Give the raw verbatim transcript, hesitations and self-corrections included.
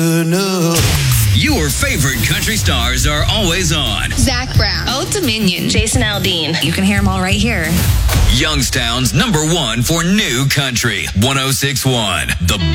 Your favorite country stars are always on. Zach Brown, Old Dominion, Jason Aldean. You can hear them all right here. Youngstown's number one for new country. one oh six point one. The